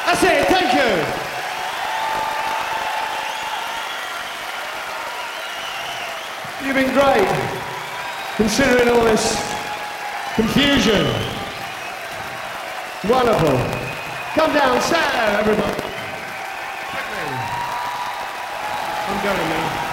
That's it, thank you. You've been great, considering all this confusion. Wonderful. Come down, stand there, everybody. I'm going now.